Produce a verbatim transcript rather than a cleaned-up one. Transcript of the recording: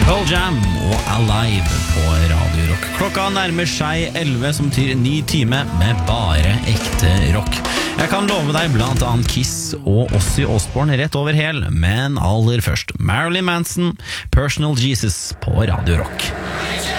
Pearl Jam og Alive på Radio Rock. Klokka nærmer seg elleve, som betyr ny time med bare ekte rock. Jeg kan love deg blant annet Kiss og Ozzy Osbourne rett over hel, men aller først Marilyn Manson, Personal Jesus på Radio Rock.